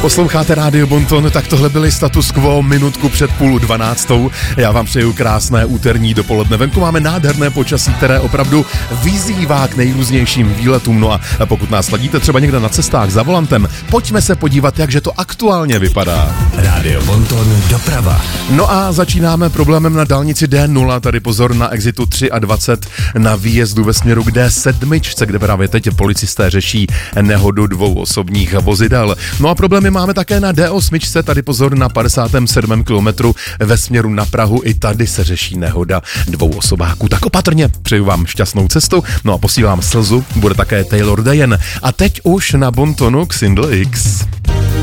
Posloucháte Rádio Bonton, tak tohle byly Status Quo minutku před 11:30. Já vám přeju krásné úterní dopoledne. Venku máme nádherné počasí, které opravdu vyzývá k nejrůznějším výletům. No a pokud nás sledíte třeba někde na cestách za volantem, pojďme se podívat, jakže to aktuálně vypadá. Rádio Bonton doprava. No a začínáme problémem na dálnici D0, tady pozor na exitu 23 na výjezdu ve směru k D7, kde právě teď policisté řeší nehodu 2 osobních vozidel. No a problémy máme také na D8, tady pozor na 57. kilometru ve směru na Prahu, i tady se řeší nehoda 2 osobáků. Tak opatrně, přeju vám šťastnou cestu, no a posílám slzu, bude také Taylor Dayen. A teď už na Bontonu k Single X.